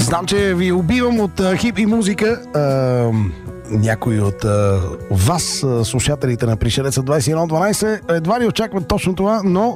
Знам, че ви убивам от хипи музика. Някои от вас, слушателите на Пришелеца 2112, едва ли очакват точно това, но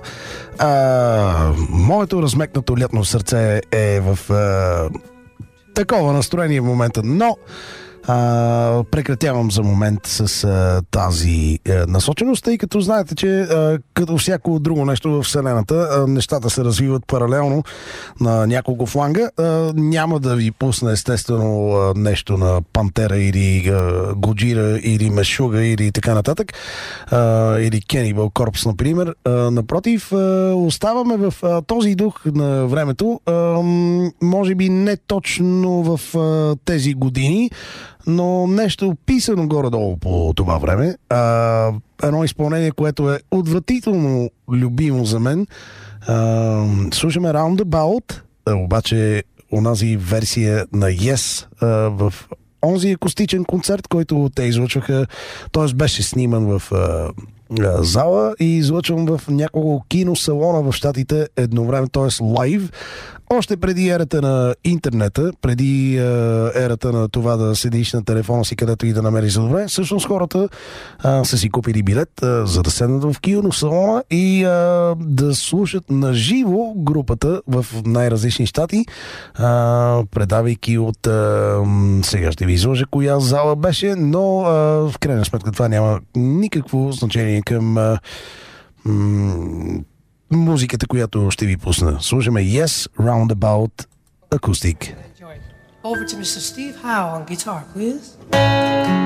моето размекнато лятно сърце е в такова настроение в момента, но прекратявам за момент с тази насоченост, тъй като знаете, че като всяко друго нещо в Вселената, нещата се развиват паралелно на няколко фланга. Няма да ви пусна естествено нещо на Пантера или Годжира или Мешуга или така нататък, или Cannibal Corpse, например. Напротив, оставаме в този дух на времето, може би не точно в тези години, но нещо писано горе-долу по това време. Едно изпълнение, което е отвратително любимо за мен. Слушаме Roundabout, обаче онази версия на Yes в онзи акустичен концерт, който те излъчваха, т.е. беше сниман в зала и излъчвам в няколко киносалона в щатите едновременно, т.е. лайв, още преди ерата на интернета, преди ерата на това да седиш на телефона си, където и да намериш за добре. Всъщност хората са си купили билет, за да седнат в киносалона и да слушат наживо групата в най-различни щати, предавайки от сега ще ви изложа коя зала беше, но в крайна сметка това няма никакво значение към музиката, която ще ви пусна. Слушаме Yes, Roundabout, Acoustic. Over to Mr. Steve Howe on guitar, please.